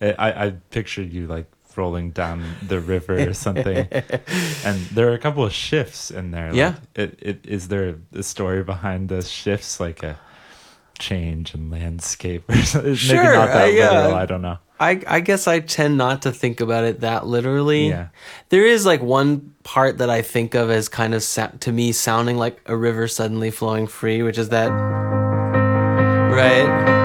I pictured you like rolling down the river or something, and there are a couple of shifts in there. Yeah. Like, is there a story behind those shifts, like a change in landscape or something? Sure, Maybe not that yeah. literal. I don't know. I guess I tend not to think about it that literally. Yeah. There is like one part that I think of as kind of to me sounding like a river suddenly flowing free, which is that, right?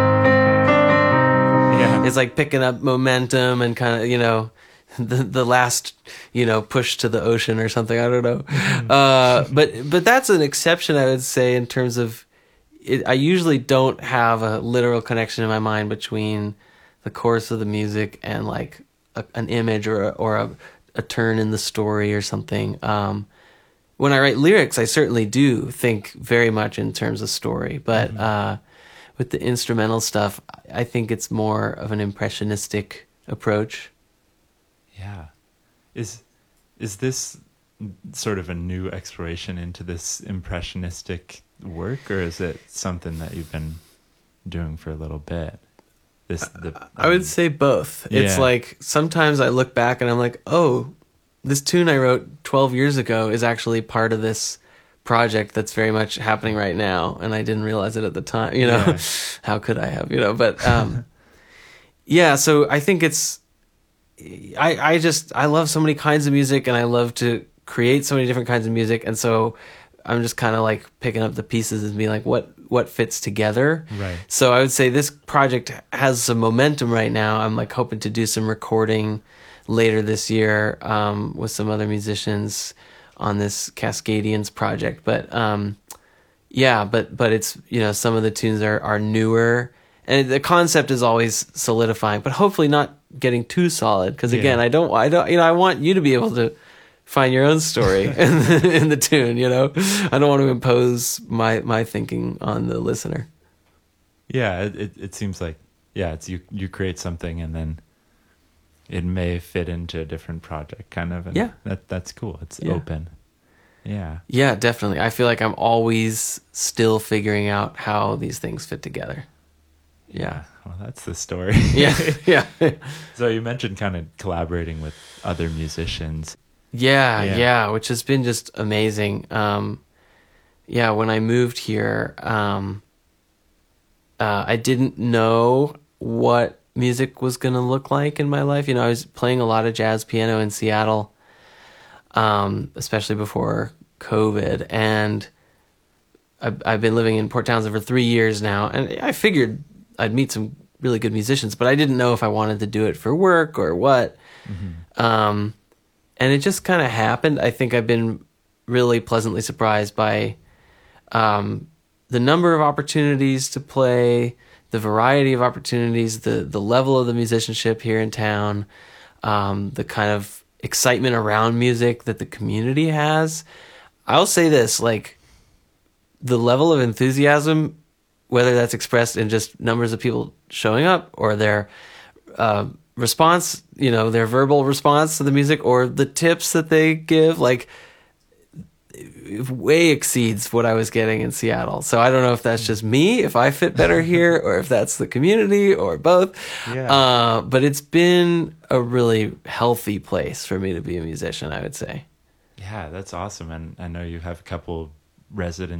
Yeah. It's like picking up momentum and kind of, the last, push to the ocean or something. I don't know. But that's an exception, I would say, in terms of it. I usually don't have a literal connection in my mind between the chorus of the music and like an image or a turn in the story or something. When I write lyrics, I certainly do think very much in terms of story, but with the instrumental stuff, I think it's more of an impressionistic approach. Yeah. Is this sort of a new exploration into this impressionistic work, or is it something that you've been doing for a little bit? I would say both. Yeah. It's like sometimes I look back and I'm like, oh, this tune I wrote 12 years ago is actually part of this project that's very much happening right now, and I didn't realize it at the time. Yeah. How could I have? But yeah. So I think it's I love so many kinds of music, and I love to create so many different kinds of music, and so I'm just kind of like picking up the pieces and being like, what fits together. Right. So I would say this project has some momentum right now. I'm like hoping to do some recording later this year with some other musicians on this Cascadians project. But yeah, but it's, some of the tunes are newer, and the concept is always solidifying, but hopefully not getting too solid. Because again, I don't, I want you to be able to find your own story in the tune, I don't want to impose my thinking on the listener. Yeah, it seems like, it's you create something and then it may fit into a different project kind of. And that's cool. It's open. Yeah. Yeah, definitely. I feel like I'm always still figuring out how these things fit together. Yeah. Well, that's the story. Yeah. So you mentioned kind of collaborating with other musicians. Yeah, which has been just amazing. When I moved here, I didn't know what music was going to look like in my life. I was playing a lot of jazz piano in Seattle, especially before COVID, and I've been living in Port Townsend for 3 years now, and I figured I'd meet some really good musicians, but I didn't know if I wanted to do it for work or what. Mm-hmm. And it just kind of happened. I think I've been really pleasantly surprised by the number of opportunities to play, the variety of opportunities, the level of the musicianship here in town, the kind of excitement around music that the community has. I'll say this, like, the level of enthusiasm, whether that's expressed in just numbers of people showing up or their response, their verbal response to the music or the tips that they give, like, way exceeds what I was getting in Seattle. So I don't know if that's just me, if I fit better here, or if that's the community, or both. Yeah. But it's been a really healthy place for me to be a musician, I would say. Yeah, that's awesome. And I know you have a couple resident